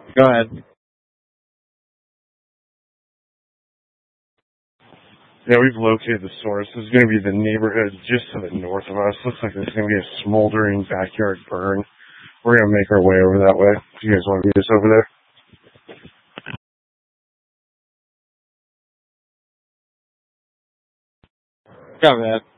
Go ahead. Yeah, we've located the source. This is going to be the neighborhood just to the north of us. Looks like there's going to be a smoldering backyard burn. We're going to make our way over that way. If you guys want to meet us over there. Go ahead.